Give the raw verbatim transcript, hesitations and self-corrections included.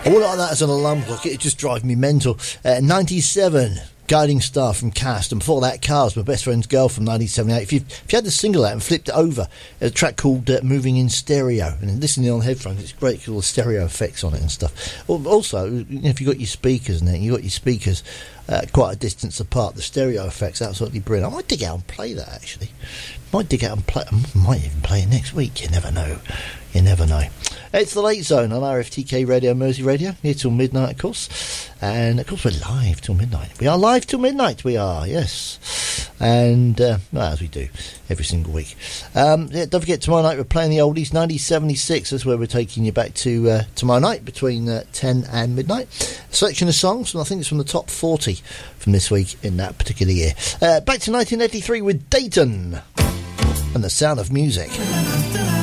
All like that as an alarm clock, it just drives me mental. Uh, ninety-seven, Guiding Star from Cast, and before that, Cars, My Best Friend's Girl from nineteen seventy-eight. If you if you had the single out and flipped it over, a track called uh, Moving in Stereo, and listening on headphones, it's great because all the stereo effects on it and stuff. Also, you know, if you've got your speakers and you've got your speakers uh, quite a distance apart, the stereo effects absolutely brilliant. I might dig out and play that, actually. Might dig out and play I might even play it next week, you never know. You never know. It's the Late Zone on R F T K Radio, Mersey Radio, here till midnight, of course. And, of course, we're live till midnight. We are live till midnight, we are, yes. And, uh, well, as we do every single week. Um, yeah, don't forget, tomorrow night we're playing the oldies, nineteen seventy-six. That's where we're taking you back to uh, tomorrow night, between uh, ten and midnight. A selection of songs, and I think it's from the top forty from this week in that particular year. Uh, back to nineteen eighty-three with Dayton and the Sound of Music.